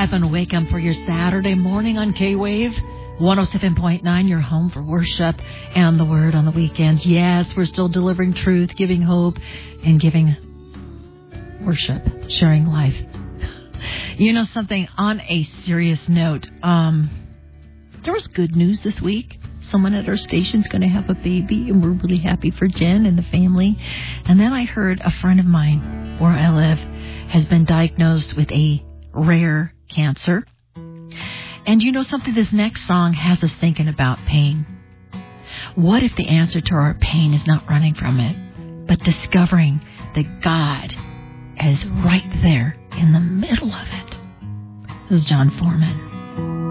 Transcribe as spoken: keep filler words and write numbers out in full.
seven Wake Up for your Saturday morning on K-Wave. one oh seven point nine, your home for worship and the word on the weekends. Yes, we're still delivering truth, giving hope, and giving worship, sharing life. You know something, on a serious note, um, there was good news this week. Someone at our station's going to have a baby, and we're really happy for Jen and the family. And then I heard a friend of mine, where I live, has been diagnosed with a rare cancer. And you know something, this next song has us thinking about pain. What if the answer to our pain is not running from it, but discovering that God is right there in the middle of it? This is John Foreman.